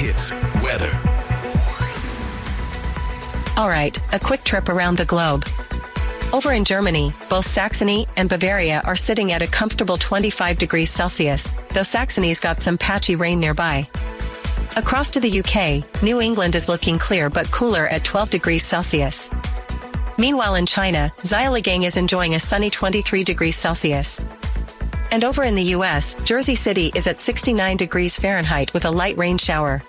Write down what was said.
Hits weather. All right, a quick trip around the globe. Over in Germany, both Saxony and Bavaria are sitting at a comfortable 25 degrees Celsius, though Saxony's got some patchy rain nearby. Across to the UK, New England is looking clear but cooler at 12 degrees Celsius. Meanwhile in China, Xiliang is enjoying a sunny 23 degrees Celsius. And over in the US, Jersey City is at 69 degrees Fahrenheit with a light rain shower.